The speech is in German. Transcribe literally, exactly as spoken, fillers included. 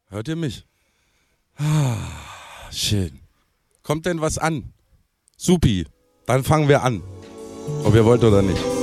Hört ihr mich? Ah, schön. Kommt denn was an? Supi, dann fangen wir an. Ob ihr wollt oder nicht.